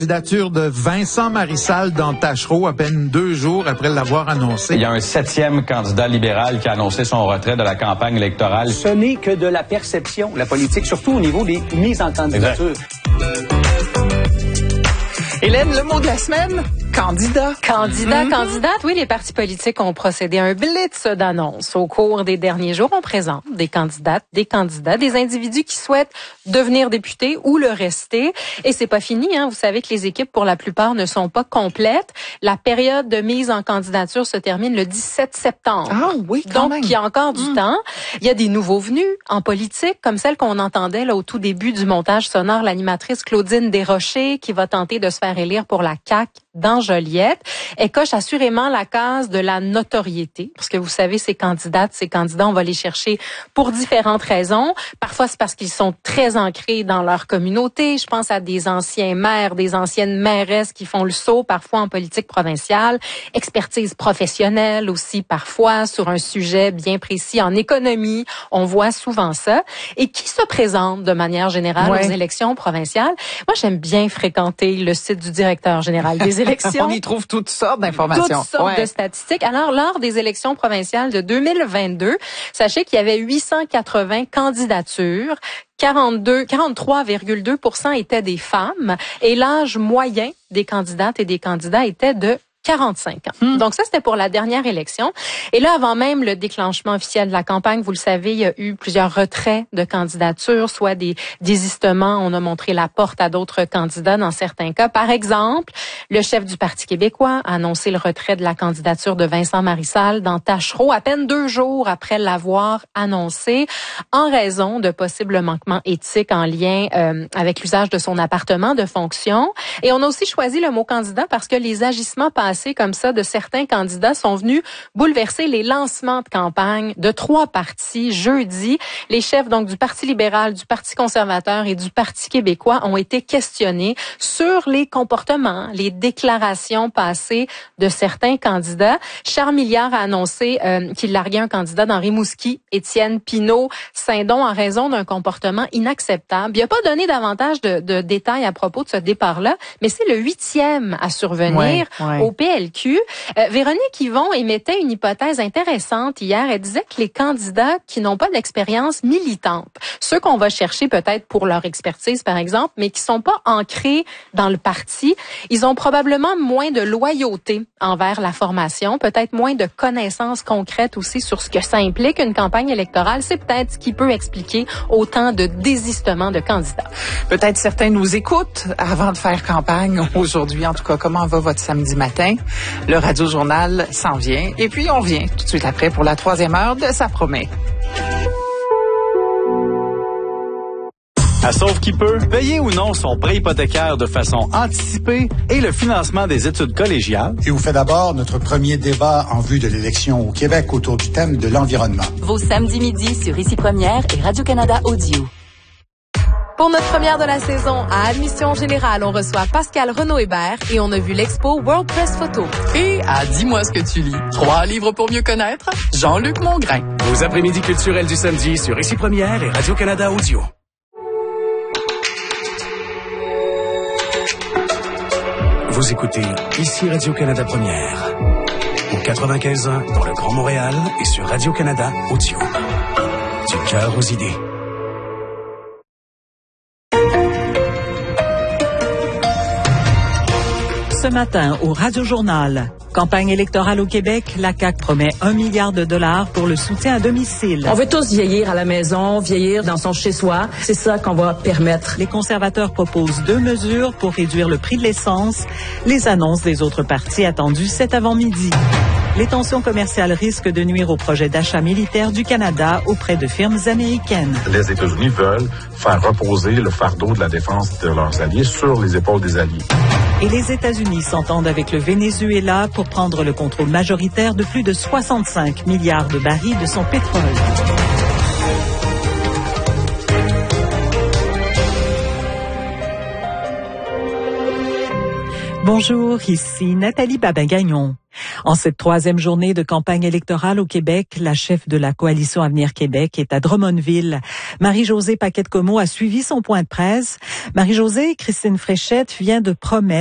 Candidature de Vincent Marissal dans Tachereau à peine 2 jours après l'avoir annoncé. Il y a un 7e candidat libéral qui a annoncé son retrait de la campagne électorale. Ce n'est que de la perception, la politique, surtout au niveau des mises en candidature. Hélène, le mot de la semaine? Candidat. Candidate. Oui, les partis politiques ont procédé à un blitz d'annonces. Au cours des derniers jours, on présente des candidates, des candidats, des individus qui souhaitent devenir députés ou le rester. Et c'est pas fini, hein. Vous savez que les équipes, pour la plupart, ne sont pas complètes. La période de mise en candidature se termine le 17 septembre. Ah oui, quand même. Donc, il y a encore du temps. Il y a des nouveaux venus en politique, comme celle qu'on entendait là au tout début du montage sonore, l'animatrice Claudine Desrochers, qui va tenter de se faire élire pour la CAQ dans Joliette. Elle coche assurément la case de la notoriété, parce que vous savez, ces candidates, ces candidats, on va les chercher pour différentes raisons. Parfois, c'est parce qu'ils sont très ancrés dans leur communauté. Je pense à des anciens maires, des anciennes mairesses qui font le saut parfois en politique provinciale. Expertise professionnelle aussi parfois sur un sujet bien précis en économie. On voit souvent ça. Et qui se présente de manière générale aux élections provinciales? Moi, j'aime bien fréquenter le site du directeur général des élections. On y trouve toutes sortes d'informations. Toutes sortes de statistiques. Alors, lors des élections provinciales de 2022, sachez qu'il y avait 880 candidatures. 43,2% étaient des femmes et l'âge moyen des candidates et des candidats était de 45 ans. Donc ça, c'était pour la dernière élection. Et là, avant même le déclenchement officiel de la campagne, vous le savez, il y a eu plusieurs retraits de candidatures, soit des désistements. On a montré la porte à d'autres candidats dans certains cas. Par exemple, le chef du Parti québécois a annoncé le retrait de la candidature de Vincent Marissal dans Tachereau à peine 2 jours après l'avoir annoncé en raison de possibles manquements éthiques en lien avec l'usage de son appartement de fonction. Et on a aussi choisi le mot candidat parce que les agissements passés comme ça de certains candidats sont venus bouleverser les lancements de campagne de 3 partis jeudi. Les chefs donc du Parti libéral, du Parti conservateur et du Parti québécois ont été questionnés sur les comportements, les déclarations passées de certains candidats. Charles Milliard a annoncé qu'il larguait un candidat dans Rimouski, Étienne Pinault-Saint-Don, en raison d'un comportement inacceptable. Il n'a pas donné davantage de détails à propos de ce départ-là, mais c'est le 8e à survenir au PLQ. Véronique Yvon émettait une hypothèse intéressante hier. Elle disait que les candidats qui n'ont pas d'expérience militante, ceux qu'on va chercher peut-être pour leur expertise par exemple, mais qui sont pas ancrés dans le parti, ils ont probablement moins de loyauté envers la formation, peut-être moins de connaissances concrètes aussi sur ce que ça implique une campagne électorale. C'est peut-être ce qui peut expliquer autant de désistements de candidats. Peut-être certains nous écoutent avant de faire campagne aujourd'hui. En tout cas, comment va votre samedi matin? Le Radio-Journal s'en vient. Et puis, on vient tout de suite après pour la 3e heure de Ça promet. À Sauve qui peut, payer ou non son prêt hypothécaire de façon anticipée et le financement des études collégiales. Je vous fais d'abord notre premier débat en vue de l'élection au Québec autour du thème de l'environnement. Vos samedis midi sur Ici Première et Radio-Canada Audio. Pour notre première de la saison, à Admission Générale, on reçoit Pascal Renaud-Hébert et on a vu l'expo World Press Photo. Et à Dis-moi ce que tu lis, 3 livres pour mieux connaître, Jean-Luc Mongrain. Vos après-midi culturels du samedi sur Ici Première et Radio-Canada Audio. Vous écoutez Ici Radio-Canada Première, au 95.1 dans le Grand Montréal et sur Radio-Canada Audio. Du cœur aux idées. Ce matin, au Radio-Journal, campagne électorale au Québec, la CAQ promet $1 milliard pour le soutien à domicile. On veut tous vieillir à la maison, vieillir dans son chez-soi. C'est ça qu'on va permettre. Les conservateurs proposent 2 mesures pour réduire le prix de l'essence. Les annonces des autres partis attendues cet avant-midi. Les tensions commerciales risquent de nuire au projet d'achat militaire du Canada auprès de firmes américaines. Les États-Unis veulent faire reposer le fardeau de la défense de leurs alliés sur les épaules des alliés. Et les États-Unis s'entendent avec le Venezuela pour prendre le contrôle majoritaire de plus de 65 milliards de barils de son pétrole. Bonjour, ici Nathalie Babin-Gagnon. En cette troisième journée de campagne électorale au Québec, la chef de la coalition Avenir Québec est à Drummondville. Marie-Josée Paquette-Comeau a suivi son point de presse. Marie-Josée, Christine Fréchette vient de promettre